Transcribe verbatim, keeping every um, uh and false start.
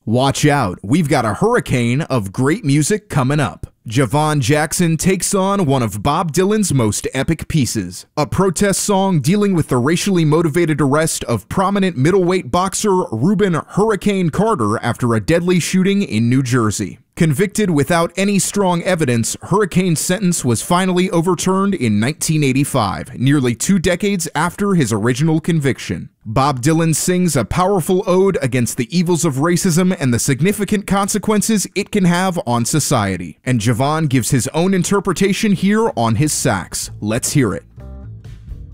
Watch out, we've got a hurricane of great music coming up. Javon Jackson takes on one of Bob Dylan's most epic pieces, a protest song dealing with the racially motivated arrest of prominent middleweight boxer Rubin Hurricane Carter after a deadly shooting in New Jersey. Convicted without any strong evidence, Hurricane's sentence was finally overturned in nineteen eighty-five, nearly two decades after his original conviction. Bob Dylan sings a powerful ode against the evils of racism and the significant consequences it can have on society. And Javon gives his own interpretation here on his sax. Let's hear it.